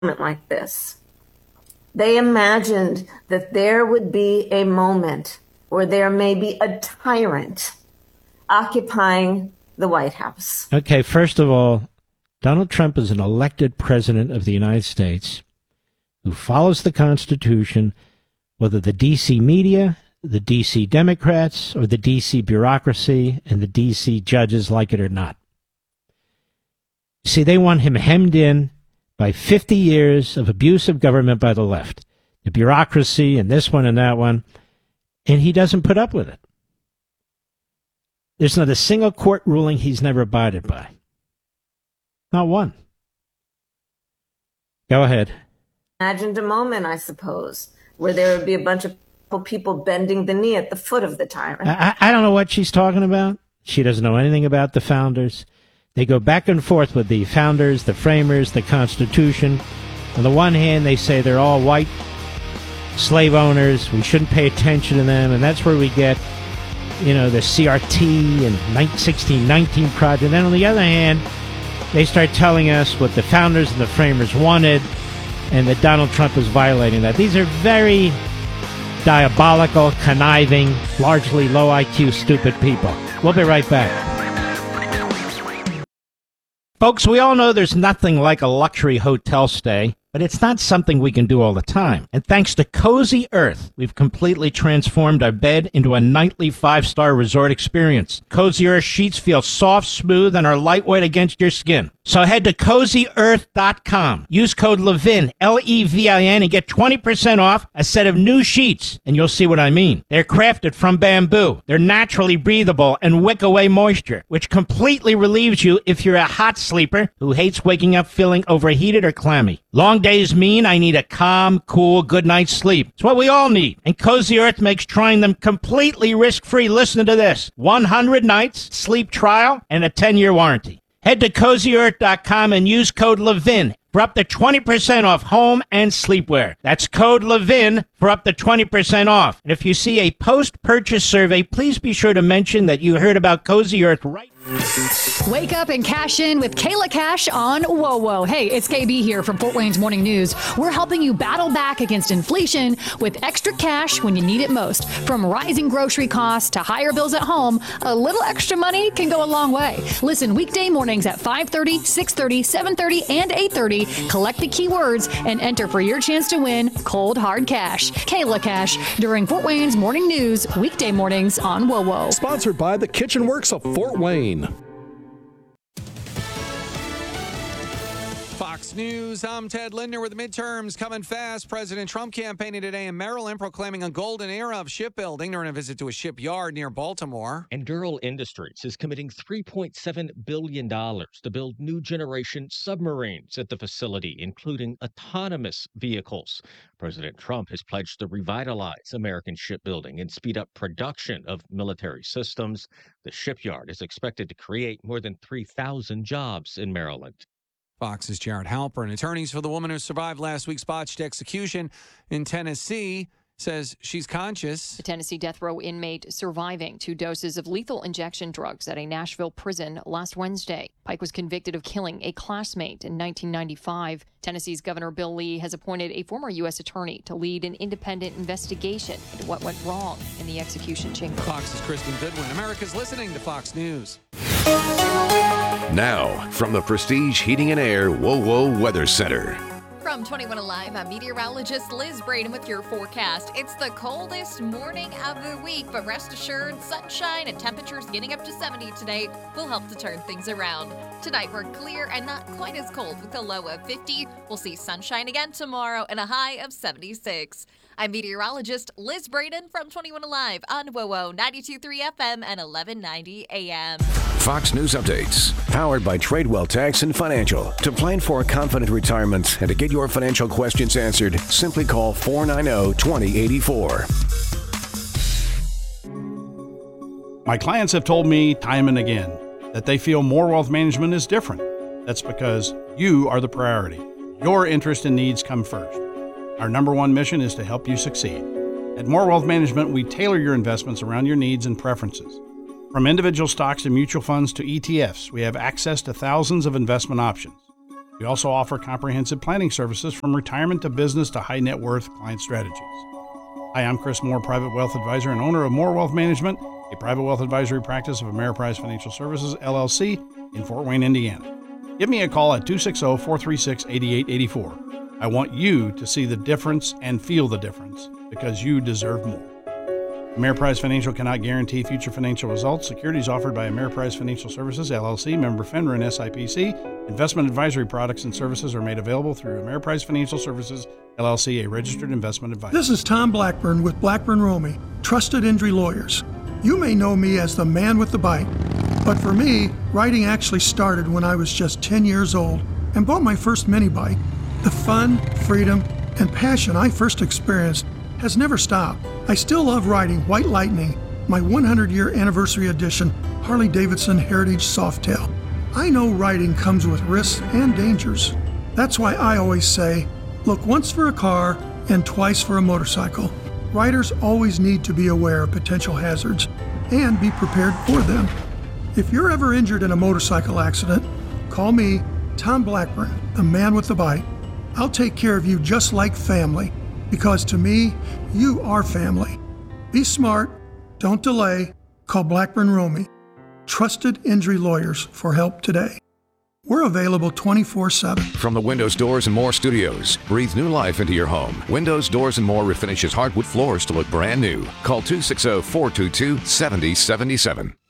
like this. They imagined that there would be a moment where there may be a tyrant occupying the White House. Okay, first of all, Donald Trump is an elected president of the United States who follows the Constitution, whether the D.C. media, the D.C. Democrats, or the D.C. bureaucracy and the D.C. judges like it or not. See, they want him hemmed in by 50 years of abuse of government by the left, the bureaucracy and this one and that one, and he doesn't put up with it. There's not a single court ruling he's never abided by. Not one. Go ahead. Imagined a moment, I suppose, where there would be a bunch of people bending the knee at the foot of the tyrant. I don't know what she's talking about. She doesn't know anything about the founders. They go back and forth with the founders, the framers, the Constitution. On the one hand, they say they're all white slave owners. We shouldn't pay attention to them. And that's where we get, the CRT and 1619 Project. And then on the other hand, they start telling us what the founders and the framers wanted and that Donald Trump is violating that. These are very diabolical, conniving, largely low IQ, stupid people. We'll be right back. Folks, we all know there's nothing like a luxury hotel stay, but it's not something we can do all the time. And thanks to Cozy Earth, we've completely transformed our bed into a nightly 5-star resort experience. Cozy Earth sheets feel soft, smooth, and are lightweight against your skin. So head to CozyEarth.com. Use code LEVIN, Levin, and get 20% off a set of new sheets. And you'll see what I mean. They're crafted from bamboo. They're naturally breathable and wick away moisture, which completely relieves you if you're a hot sleeper who hates waking up feeling overheated or clammy. Long days mean I need a calm, cool, good night's sleep. It's what we all need. And Cozy Earth makes trying them completely risk-free. Listen to this. 100 nights, sleep trial, and a 10-year warranty. Head to CozyEarth.com and use code LEVIN for up to 20% off home and sleepwear. That's code LEVIN for up to 20% off. And if you see a post-purchase survey, please be sure to mention that you heard about Cozy Earth right. Wake up and cash in with Kayla Cash on WOWO. Hey, it's KB here from Fort Wayne's Morning News. We're helping you battle back against inflation with extra cash when you need it most. From rising grocery costs to higher bills at home, a little extra money can go a long way. Listen weekday mornings at 5:30, 6:30, 7:30, and 8:30. Collect the keywords and enter for your chance to win cold hard cash. Kayla Cash during Fort Wayne's Morning News, weekday mornings on WOWO. Sponsored by the Kitchen Works of Fort Wayne. Fox News, I'm Ted Lindner with the midterms coming fast. President Trump campaigning today in Maryland, proclaiming a golden era of shipbuilding during a visit to a shipyard near Baltimore. And Durrell Industries is committing $3.7 billion to build new generation submarines at the facility, including autonomous vehicles. President Trump has pledged to revitalize American shipbuilding and speed up production of military systems. The shipyard is expected to create more than 3,000 jobs in Maryland. Fox's Jared Halpern. Attorneys for the woman who survived last week's botched execution in Tennessee says she's conscious. The Tennessee death row inmate surviving 2 doses of lethal injection drugs at a Nashville prison last Wednesday. Pike was convicted of killing a classmate in 1995. Tennessee's Governor Bill Lee has appointed a former U.S. attorney to lead an independent investigation into what went wrong in the execution chamber. Fox's Kristen Goodwin. America's listening to Fox News. Now, from the Prestige Heating and Air WOWO Weather Center. From 21 Alive, I'm meteorologist Liz Braden with your forecast. It's the coldest morning of the week, but rest assured, sunshine and temperatures getting up to 70 tonight will help to turn things around. Tonight, we're clear and not quite as cold with a low of 50. We'll see sunshine again tomorrow and a high of 76. I'm meteorologist Liz Braden from 21 Alive on WOWO 92.3 FM and 1190 AM. Fox News Updates, powered by Tradewell Tax and Financial. To plan for a confident retirement and to get your financial questions answered, simply call 490-2084. My clients have told me time and again that they feel More Wealth Management is different. That's because you are the priority. Your interests and needs come first. Our number one mission is to help you succeed. At More Wealth Management, we tailor your investments around your needs and preferences. From individual stocks and mutual funds to ETFs, we have access to thousands of investment options. We also offer comprehensive planning services from retirement to business to high net worth client strategies. Hi, I'm Chris Moore, Private Wealth Advisor and owner of Moore Wealth Management, a private wealth advisory practice of Ameriprise Financial Services, LLC, in Fort Wayne, Indiana. Give me a call at 260-436-8884. I want you to see the difference and feel the difference because you deserve more. Ameriprise Financial cannot guarantee future financial results. Securities offered by Ameriprise Financial Services, LLC, member FINRA and SIPC. Investment advisory products and services are made available through Ameriprise Financial Services, LLC, a registered investment advisor. This is Tom Blackburn with Blackburn Romey, Trusted Injury Lawyers. You may know me as the man with the bike, but for me, riding actually started when I was just 10 years old and bought my first mini bike. The fun, freedom, and passion I first experienced has never stopped. I still love riding White Lightning, my 100-year anniversary edition Harley-Davidson Heritage Softail. I know riding comes with risks and dangers. That's why I always say, look once for a car and twice for a motorcycle. Riders always need to be aware of potential hazards and be prepared for them. If you're ever injured in a motorcycle accident, call me, Tom Blackburn, the man with the bike. I'll take care of you just like family, because to me, you are family. Be smart, don't delay, call Blackburn Romey, Trusted Injury Lawyers, for help today. We're available 24/7. From the Windows, Doors, and More studios, breathe new life into your home. Windows, Doors, and More refinishes hardwood floors to look brand new. Call 260-422-7077.